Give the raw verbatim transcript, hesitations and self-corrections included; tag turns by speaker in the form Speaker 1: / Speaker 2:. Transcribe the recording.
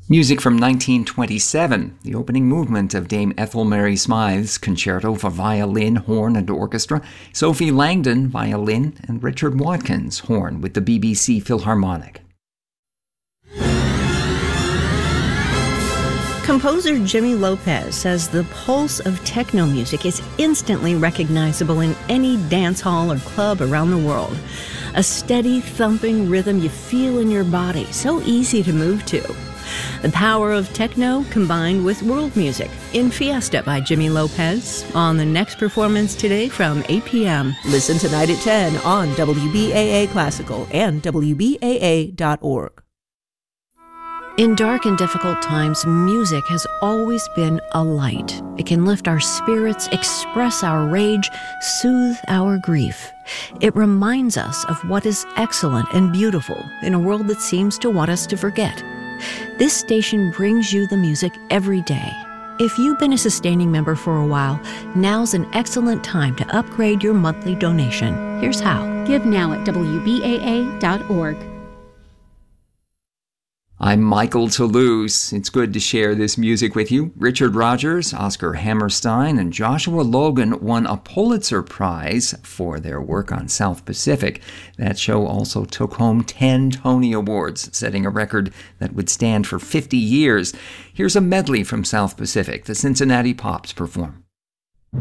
Speaker 1: Music from nineteen twenty-seven, the opening movement of Dame Ethel Mary Smythe's Concerto for Violin, Horn and Orchestra, Sophie Langdon, violin, and Richard Watkins, horn, with the B B C Philharmonic.
Speaker 2: Composer Jimmy Lopez says the pulse of techno music is instantly recognizable in any dance hall or club around the world. A steady, thumping rhythm you feel in your body, so easy to move to. The power of techno combined with world music in Fiesta by Jimmy Lopez on the next performance today from eight p.m.
Speaker 3: Listen tonight at ten on W B A A Classical and W B A A dot org.
Speaker 2: In dark and difficult times, music has always been a light. It can lift our spirits, express our rage, soothe our grief. It reminds us of what is excellent and beautiful in a world that seems to want us to forget. This station brings you the music every day. If you've been a sustaining member for a while, now's an excellent time to upgrade your monthly donation. Here's how.
Speaker 4: Give now at W B A A dot org.
Speaker 1: I'm Michael Toulouse. It's good to share this music with you. Richard Rodgers, Oscar Hammerstein, and Joshua Logan won a Pulitzer Prize for their work on South Pacific. That show also took home ten Tony Awards, setting a record that would stand for fifty years. Here's a medley from South Pacific. The Cincinnati Pops perform.